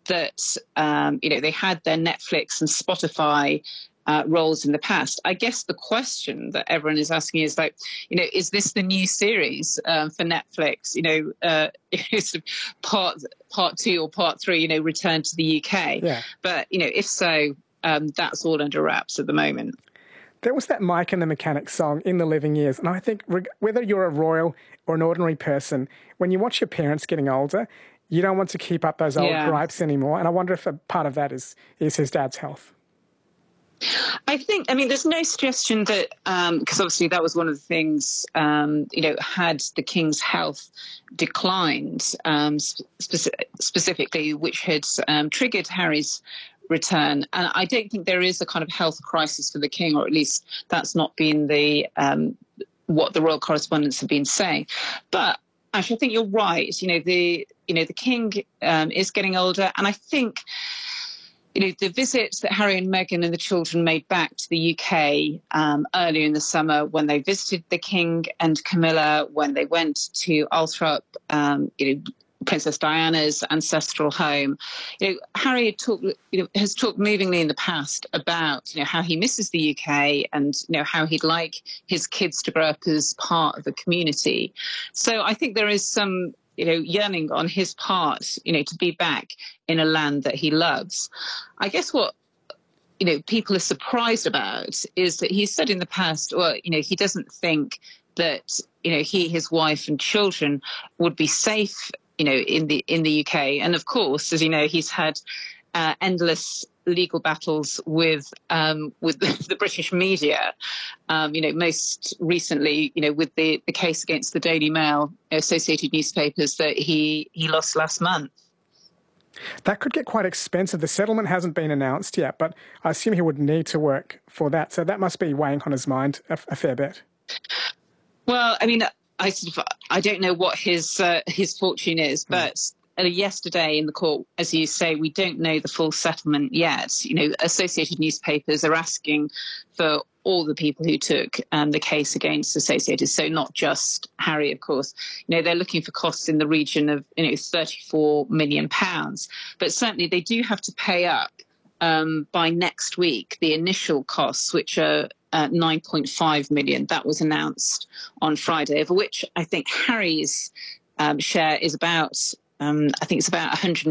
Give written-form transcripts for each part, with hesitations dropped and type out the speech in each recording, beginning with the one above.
that, they had their Netflix and Spotify roles in the past. I guess the question that everyone is asking is like, is this the new series for Netflix? Is part 2 or part 3, return to the UK? Yeah. But, if so, that's all under wraps at the moment. There was that Mike and the Mechanics song, In the Living Years. And I think whether you're a royal or an ordinary person, when you watch your parents getting older, you don't want to keep up those old gripes anymore. And I wonder if a part of that is his dad's health. I think, there's no suggestion that, because obviously that was one of the things, had the King's health declined, specifically, which had triggered Harry's return. And I don't think there is a kind of health crisis for the King, or at least that's not been the what the royal correspondents have been saying. But actually, I think you're right. The King is getting older, and I think the visit that Harry and Meghan and the children made back to the UK earlier in the summer, when they visited the King and Camilla, when they went to Althorp, Princess Diana's ancestral home. Harry has talked movingly in the past about how he misses the UK and how he'd like his kids to grow up as part of a community. So I think there is some yearning on his part, to be back in a land that he loves. I guess what people are surprised about is that he's said in the past, he doesn't think that he, his wife and children would be safe in the UK. And of course, as you know, he's had endless legal battles with the British media. Most recently, with the case against the Daily Mail, Associated Newspapers, that he lost last month. That could get quite expensive. The settlement hasn't been announced yet, but I assume he would need to work for that. So that must be weighing on his mind a fair bit. Well, I don't know what his fortune is, but yesterday in the court, as you say, we don't know the full settlement yet. Associated Newspapers are asking for all the people who took the case against Associated, so not just Harry, of course. They're looking for costs in the region of £34 million, but certainly they do have to pay up by next week the initial costs, which are 9.5 million. That was announced on Friday, of which I think Harry's share is about it's about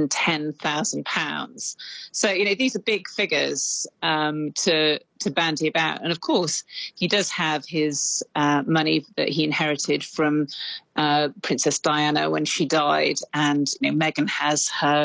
£110,000. So, these are big figures to bandy about. And of course, he does have his money that he inherited from Princess Diana when she died. And, Meghan has her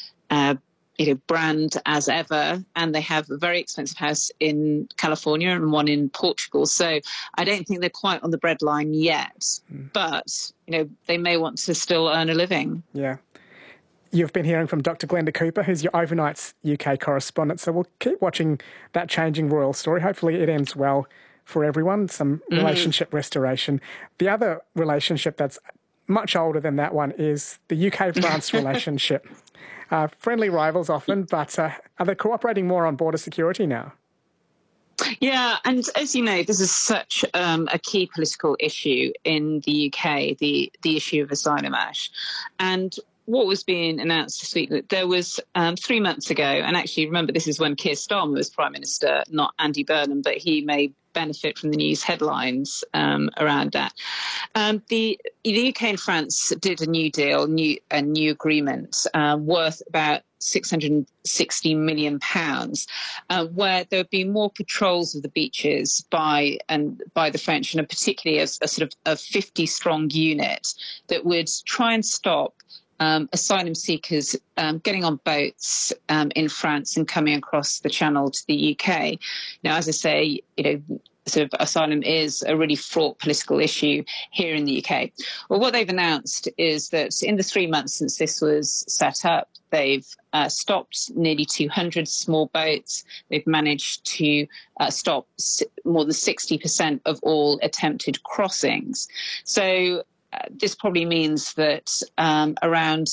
brand as ever, and they have a very expensive house in California and one in Portugal. So I don't think they're quite on the breadline yet, but, they may want to still earn a living. Yeah. You've been hearing from Dr. Glenda Cooper, who's your Overnight's UK correspondent. So we'll keep watching that changing royal story. Hopefully it ends well for everyone, some relationship restoration. The other relationship that's much older than that one is the UK-France relationship. Friendly rivals often, but are they cooperating more on border security now? Yeah, and as you know, this is such a key political issue in the UK, the issue of asylum, Ash. And what was being announced this week, that there was 3 months ago, and actually remember this is when Keir Starmer was Prime Minister, not Andy Burnham, but he may benefit from the news headlines around that. The UK and France did a new deal, a new agreement worth about £660 million, where there would be more patrols of the beaches by the French, and particularly a sort of a 50-strong unit that would try and stop asylum seekers getting on boats in France and coming across the Channel to the UK. Now, as I say, sort of asylum is a really fraught political issue here in the UK. Well, what they've announced is that in the 3 months since this was set up, they've stopped nearly 200 small boats. They've managed to stop more than 60% of all attempted crossings. So this probably means that around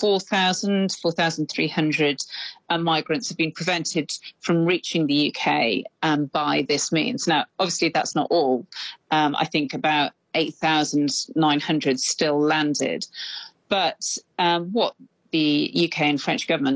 4,300 migrants have been prevented from reaching the UK by this means. Now, obviously, that's not all. I think about 8,900 still landed. But what the UK and French government